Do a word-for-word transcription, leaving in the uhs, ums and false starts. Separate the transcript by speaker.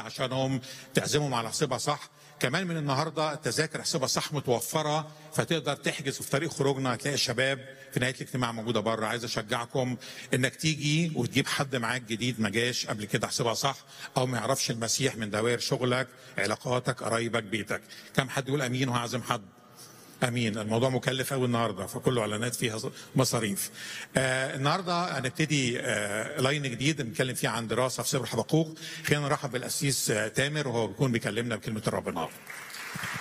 Speaker 1: عشانهم تعزمهم على حسابها صح. كمان من النهارده التذاكر حسابها صح متوفره، فتقدر تحجز وفي طريق خروجنا هتلاقي الشباب في نهايه الاجتماع موجوده بره. عايز اشجعكم انك تيجي وتجيب حد معاك جديد ما جاش قبل كده حسابها صح او ما يعرفش المسيح من دوائر شغلك، علاقاتك، قرايبك، بيتك. كم حد يقول امين وهعزم حد؟ امين. الموضوع مكلف قوي النهارده، فكله اعلانات فيها مصاريف. آه النهارده هنبتدي آه لاين جديد نتكلم فيه عن دراسه في سفر حبقوق. خلينا نرحب بالقسيس آه تامر وهو بيكون بيكلمنا بكلمه الرب النهارده.